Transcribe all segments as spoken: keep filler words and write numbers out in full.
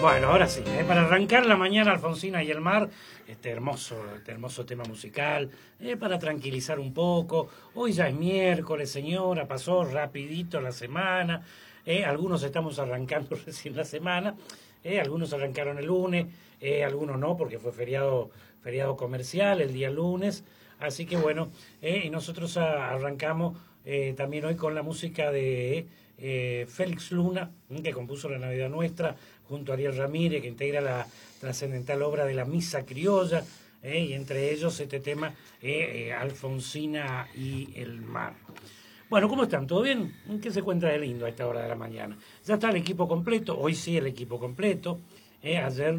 Bueno, ahora sí, ¿eh? Para arrancar la mañana, Alfonsina y el mar, este hermoso, este hermoso tema musical, ¿eh? Para tranquilizar un poco. Hoy ya es miércoles, señora, pasó rapidito la semana, ¿eh? Algunos estamos arrancando recién la semana, ¿eh? Algunos arrancaron el lunes, ¿eh? Algunos no, porque fue feriado, feriado comercial el día lunes, así que bueno, ¿eh? Y nosotros a, arrancamos eh, también hoy con la música de eh, Félix Luna, que compuso La Navidad Nuestra, junto a Ariel Ramírez, que integra la trascendental obra de la Misa Criolla, eh, y entre ellos este tema, eh, eh, Alfonsina y el mar. Bueno, ¿cómo están? ¿Todo bien? ¿Qué se encuentra de lindo a esta hora de la mañana? Ya está el equipo completo, hoy sí el equipo completo, eh, ayer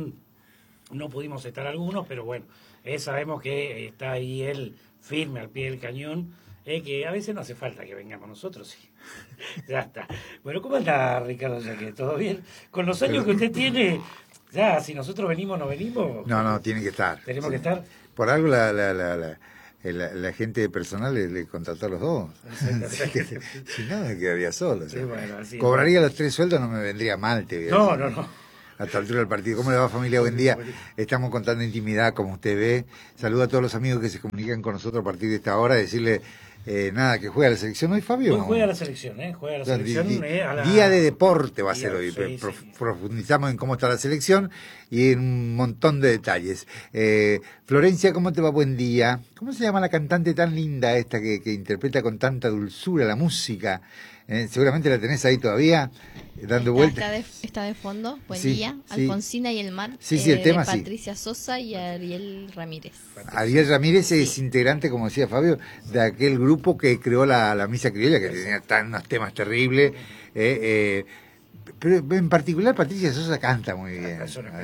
no pudimos estar algunos, pero bueno, eh, sabemos que está ahí él firme al pie del cañón, eh, que a veces no hace falta que vengamos nosotros, sí. Ya está. Bueno, ¿cómo está Ricardo Yaque? ¿Todo bien? Con los años que usted tiene, ya, si nosotros venimos, no venimos. No, no, tiene que estar. Tenemos sí. que estar. Por algo la, la, la, la, la, la gente de personal le, le contrató a los dos. que, si no, me quedaría solo. Sí, bueno, así Cobraría es. Los tres sueldos, no me vendría mal, te voy a No, decir. no, no. A esta altura del partido. ¿Cómo le va, familia? Buen día. Estamos contando intimidad, como usted ve. Saludo a todos los amigos que se comunican con nosotros a partir de esta hora. Decirle, eh, nada, que juega la selección hoy, Fabio. Hoy juega la selección, ¿eh? Juega la selección. Di, di, eh, a la... Día de deporte va a Día, ser hoy. Sí, Pro, sí. Profundizamos en cómo está la selección y en un montón de detalles. Eh, Florencia, ¿cómo te va? Buen día. ¿Cómo se llama la cantante tan linda esta que, que interpreta con tanta dulzura la música? Eh, seguramente la tenés ahí todavía, eh, dando está, vueltas. Está de, está de fondo, buen sí, día. Sí. Alfonsina y el mar. Sí, sí, el eh, tema de Patricia sí. Sosa y Ariel Ramírez. Ariel Ramírez sí. es integrante, como decía Fabio, de aquel grupo que creó la, la Misa Criolla, que tenía tan, unos temas terribles. Eh, eh, pero en particular Patricia Sosa canta muy bien.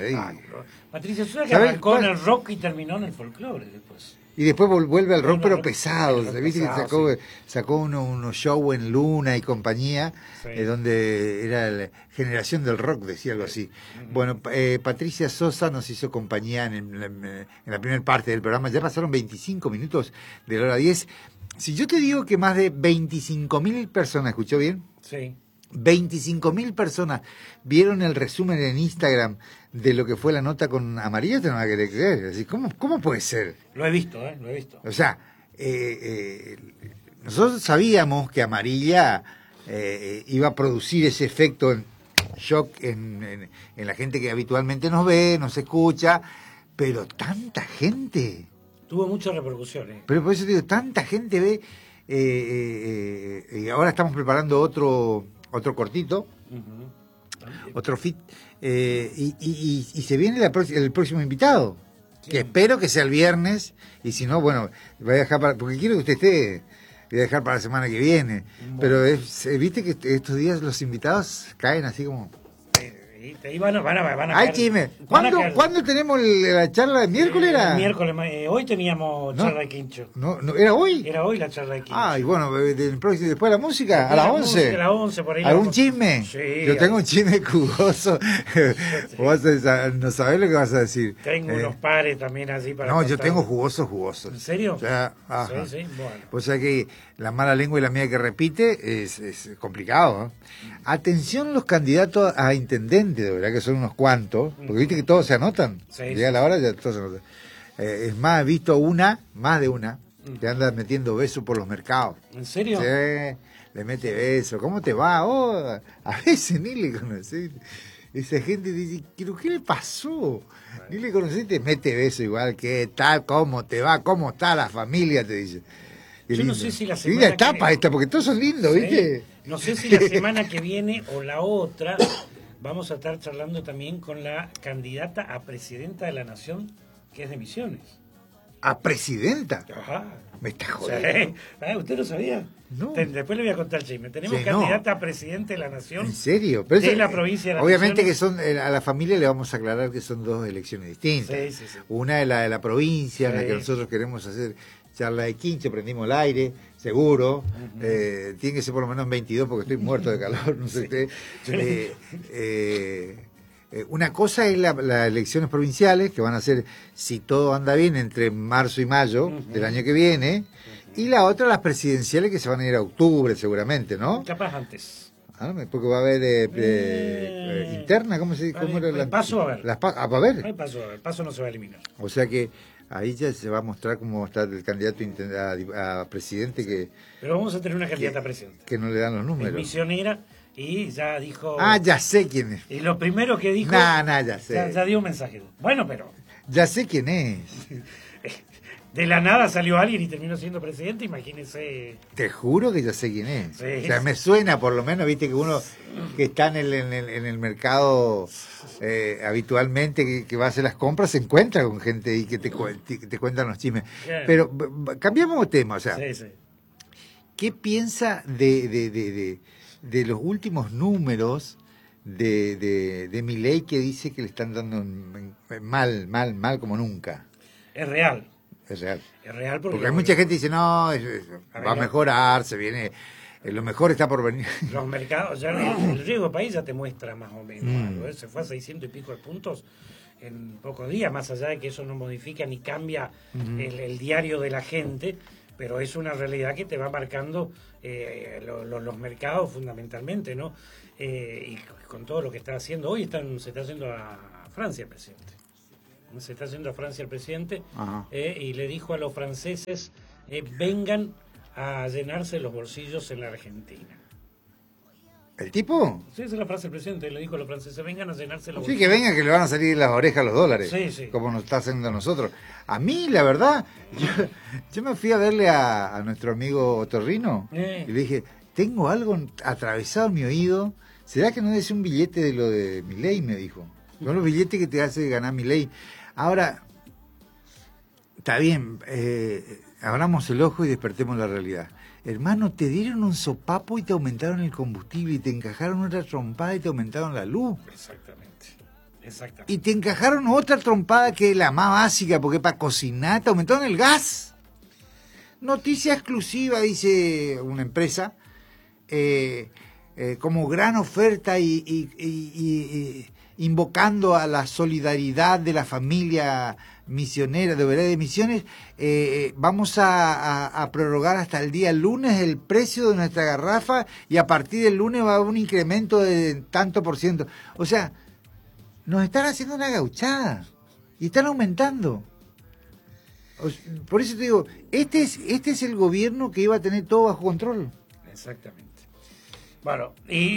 Patricia Sosa que arrancó en el rock y terminó en el folclore después. Y después vuelve al rock, bueno, pero rock, pesado. rock ¿Viste pesado, que sacó, sí. sacó unos uno shows en Luna y compañía, sí. eh, donde era la generación del rock, decía algo así. Uh-huh. Bueno, eh, Patricia Sosa nos hizo compañía en, en, en la primera parte del programa. Ya pasaron veinticinco minutos de la hora diez. Si yo te digo que más de veinticinco mil personas, ¿escuchó bien? Sí. veinticinco mil personas vieron el resumen en Instagram de lo que fue la nota con Amarilla, te no vas a querer creer. Así, ¿cómo, ¿Cómo puede ser? Lo he visto, ¿eh? Lo he visto. O sea, eh, eh, nosotros sabíamos que Amarilla eh, iba a producir ese efecto en shock en, en, en la gente que habitualmente nos ve, nos escucha, pero tanta gente. Tuvo muchas repercusiones. Pero por eso te digo, tanta gente ve, eh, eh, eh, y ahora estamos preparando otro otro cortito, uh-huh. otro fit, eh, y, y, y se viene la, el próximo invitado, sí. Que espero que sea el viernes, y si no, bueno, voy a dejar para, porque quiero que usted esté, voy a dejar para la semana que viene, bueno. Pero es, viste que estos días los invitados caen así como... Y van a, van a, van a Ay, caer, Chime, ¿cuándo, ¿cuándo tenemos la charla de miércoles? Era? El miércoles, eh, hoy teníamos no, charla de quincho. No, no, ¿era hoy? Era hoy la charla de quincho. Ah, y bueno, del próximo, después de la música, después a las la once. Música, a las once, por ahí. ¿Algún chisme? Sí. Yo tengo un chisme jugoso. Sí. Vos no sabés lo que vas a decir. Tengo eh, unos pares también así para... No, contar. Yo tengo jugosos, jugosos. ¿En serio? O sea, ajá. Sí, sí, bueno. O sea que la mala lengua y la mía que repite es, es complicado, ¿eh? Atención los candidatos a intendente, de verdad que son unos cuantos, porque viste que todos se anotan. Sí, Llega sí. la hora ya todos se anotan. Eh, es más, he visto una, más de una, que anda metiendo besos por los mercados. ¿En serio? Sí, le mete besos. ¿Cómo te va? Oh, a veces ni le conocés. Esa gente dice, ¿pero qué le pasó? Ni le conociste, mete besos igual. ¿Qué tal? ¿Cómo te va? ¿Cómo está la familia? Te dice. Qué Yo lindo. no sé si la semana Linda etapa que... esta, porque todos son lindos, sí. ¿viste? No sé si la semana que viene o la otra vamos a estar charlando también con la candidata a presidenta de la Nación, que es de Misiones. ¿A presidenta? Ajá. Me está jodiendo. Sí. Ah, ¿usted lo sabía? No. Después le voy a contar el chisme. Tenemos sí, candidata no. a presidente de la Nación. ¿En serio? Pero de eso, la provincia de las obviamente Misiones. que son, a la familia le vamos a aclarar que son dos elecciones distintas. Sí, sí, sí. Una es la de la provincia, sí. en la que nosotros queremos hacer charla de quince, prendimos el aire, seguro. Uh-huh. eh, tiene que ser por lo menos en veintidós porque estoy muerto de calor, no sé usted. Sí. Eh, eh, eh, una cosa es las la elecciones provinciales, que van a ser, si todo anda bien, entre marzo y mayo uh-huh. del año que viene. Uh-huh. Y la otra, las presidenciales, que se van a ir a octubre seguramente, ¿no? Capaz antes. Ah, porque va a haber eh, eh, interna? ¿Cómo se cómo Vale, era la, paso a ver. las pa- ah, a ver. El paso, el paso no se va a eliminar. O sea que ahí ya se va a mostrar cómo está el candidato inten- a, a presidente que, Pero vamos a tener una candidata que, a presidente. que no le dan los Es números. misionera y ya dijo... Ah, ya sé quién es. Y lo primero que dijo... Nah, nah, ya sé. ya, ya dio un mensaje. Bueno, pero... Ya sé quién es. De la nada salió alguien y terminó siendo presidente, imagínense. Te juro que ya sé quién es. Sí. O sea, me suena por lo menos, viste que uno que está en el, en el, en el mercado eh, habitualmente, que, que va a hacer las compras, se encuentra con gente y que te, cu- que te cuentan los chismes. Claro. Pero b- b- cambiamos de tema, o sea, Sí, sí. ¿qué piensa de, de, de, de, de los últimos números de, de, de Milei que dice que le están dando en- en- mal, mal, mal como nunca? Es real. Es real. Es real porque, Porque hay mucha gente que dice, no, es- es- A va a ver, mejorar, se viene, eh, lo mejor está por venir. los mercados, ya el, el riesgo país ya te muestra más o menos Mm. algo, ¿eh? Se fue a seiscientos y pico de puntos en pocos días, más allá de que eso no modifica ni cambia el, el diario de la gente, pero es una realidad que te va marcando eh, lo- lo- los mercados fundamentalmente, ¿no? Eh, y con todo lo que está haciendo, hoy están, se está haciendo a Francia el presidente. Se está haciendo a Francia el presidente Ajá. eh, y le dijo a los franceses, eh, vengan a llenarse los bolsillos en la Argentina. ¿El tipo? Sí, esa es la frase del presidente, le dijo a los franceses, vengan a llenarse los Sí, bolsillos. que venga, que le van a salir las orejas los dólares, Sí, sí. como nos está haciendo a nosotros. A mí, la verdad, yo, yo me fui a verle a, a nuestro amigo Otorrino Eh. y le dije, tengo algo atravesado en mi oído, ¿será que no es un billete de lo de Milei? Me dijo. Son los billetes que te hace ganar Milei. Ahora, está bien, eh, abramos el ojo y despertemos la realidad. Hermano, te dieron un sopapo y te aumentaron el combustible y te encajaron otra trompada y te aumentaron la luz. Exactamente, exactamente. Y te encajaron otra trompada que es la más básica, porque para cocinar te aumentaron el gas. Noticia exclusiva, dice una empresa, eh, eh, como gran oferta y, y- y- y- y invocando a la solidaridad de la familia misionera de Vereda de Misiones, eh, vamos a, a- a prorrogar hasta el día lunes el precio de nuestra garrafa y a partir del lunes va a haber un incremento de tanto por ciento. O sea, nos están haciendo una gauchada y están aumentando. O s- Por eso te digo, este es, este es el gobierno que iba a tener todo bajo control. Exactamente. Bueno,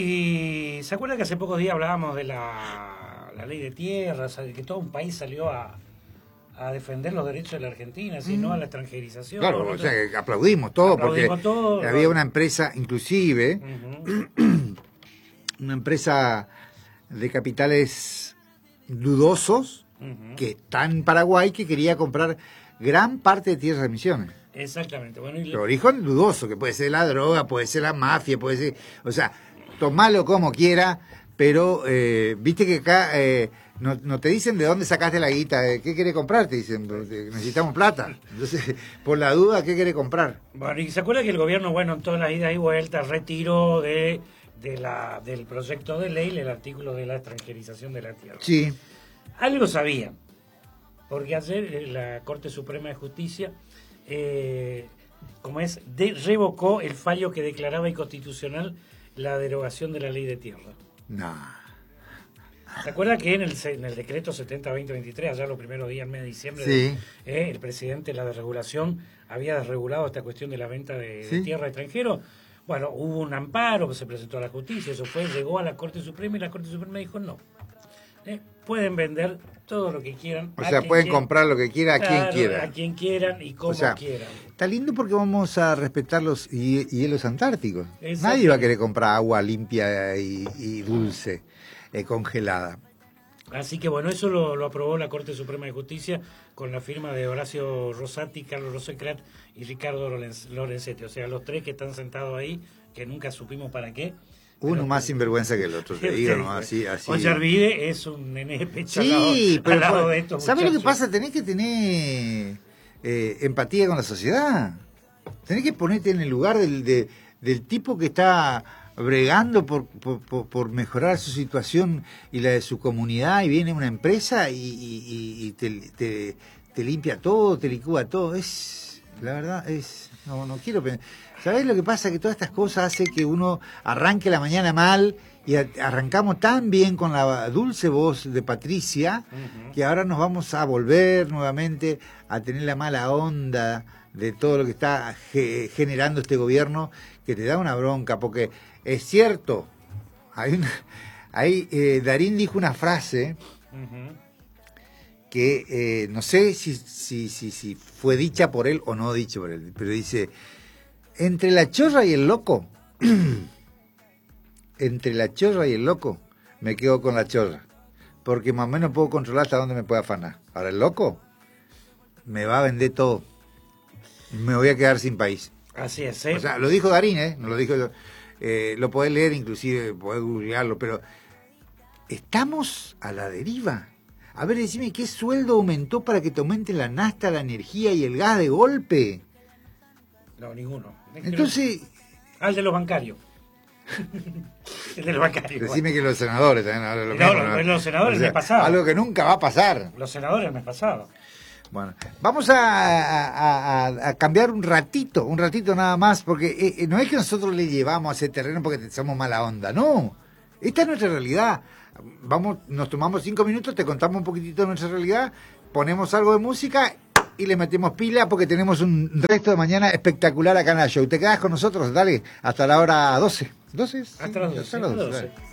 y ¿se acuerdan que hace pocos días hablábamos de la, la ley de tierras, de que todo un país salió a, a defender los derechos de la Argentina, si no a la extranjerización? Claro, ¿no? o sea, que aplaudimos todo, Aplaudimos porque todo, había ¿no? una empresa, inclusive, Ujú. una empresa de capitales dudosos, Ujú. que está en Paraguay, que quería comprar gran parte de tierras de Misiones. Exactamente. Bueno, y le- Pero origen dudoso, que puede ser la droga, puede ser la mafia, puede ser... O sea, tomalo como quiera, pero eh, viste que acá eh, no, no te dicen de dónde sacaste la guita, eh, ¿qué querés comprar? Te dicen, necesitamos plata. Entonces, por la duda, ¿qué querés comprar? Bueno, y se acuerda que el gobierno, bueno, en todas las idas y vueltas, retiró de, de la, del proyecto de ley el artículo de la extranjerización de la tierra. Sí, Algo sabían, porque ayer eh, la Corte Suprema de Justicia, eh, como es, de- revocó el fallo que declaraba inconstitucional la derogación de la ley de tierra. no. ¿Se acuerda que en el, se- en el decreto setenta barra veinte veintitrés, allá los primeros días, mes de diciembre, Sí. eh, el presidente, la desregulación, había desregulado esta cuestión de la venta de, de Sí. tierra a extranjeros? Bueno, hubo un amparo que se presentó a la justicia, eso fue, llegó a la Corte Suprema y la Corte Suprema dijo no. Eh, pueden vender todo lo que quieran. O a sea, quien pueden quieran. comprar lo que quiera a quien Claro, quiera. A quien quieran y como O sea, quieran. Está lindo porque vamos a respetar los hie- hielos antárticos. Exacto. Nadie va a querer comprar agua limpia y, y dulce, eh, congelada. Así que bueno, eso lo, lo aprobó la Corte Suprema de Justicia con la firma de Horacio Rosati, Carlos Rosecrat y Ricardo Lorenz- Lorenzetti. O sea, los tres que están sentados ahí, que nunca supimos para qué. Uno Pero- más sinvergüenza que el otro, te digo, ¿no? Así, así. Ollarvide es un nene pecho Sí, al lado, pero al lado por- de estos ¿sabes lo que muchachos. pasa? Tenés que tener eh, empatía con la sociedad. Tenés que ponerte en el lugar del, de- del tipo que está bregando por, por, por- por mejorar su situación y la de su comunidad, y viene una empresa y, y- y- y te, te- te limpia todo, te licúa todo. Es, la verdad, es... No, no quiero pensar. ¿Sabés lo que pasa? Que todas estas cosas hacen que uno arranque la mañana mal Y a- arrancamos tan bien con la dulce voz de Patricia, Ujú. que ahora nos vamos a volver nuevamente a tener la mala onda de todo lo que está ge- generando este gobierno, que te da una bronca, porque es cierto, hay una, hay, eh, Darín dijo una frase Ujú. que eh, no sé si, si, si, si fue dicha por él o no dicha por él, pero dice, entre la chorra y el loco, entre la chorra y el loco, me quedo con la chorra, porque más o menos puedo controlar hasta dónde me puede afanar. Ahora el loco me va a vender todo, me voy a quedar sin país. Así es, ¿eh? O sea, lo dijo Darín, ¿eh? No lo dijo yo. Eh, lo podés leer, inclusive podés googlearlo, pero estamos a la deriva. A ver, decime, ¿qué sueldo aumentó para que te aumente la nafta, la energía y el gas de golpe? No, ninguno. Entonces, Al de los bancarios. El de los bancarios. decime que los senadores también ahora lo No, mismo, los- los senadores O sea, me pasaba. algo que nunca va a pasar. Los senadores el mes pasado. Bueno, vamos a, a- a- a cambiar un ratito, un ratito nada más, porque eh, eh, no es que nosotros le llevamos a ese terreno porque somos mala onda, no. Esta es nuestra realidad. Vamos, nos tomamos cinco minutos, te contamos un poquitito de nuestra realidad, ponemos algo de música y le metemos pila porque tenemos un resto de mañana espectacular acá en la show. ¿Te quedas con nosotros? Dale, hasta la hora doce. ¿doce? Hasta las doce, Hasta las hasta las doce, doce. dale.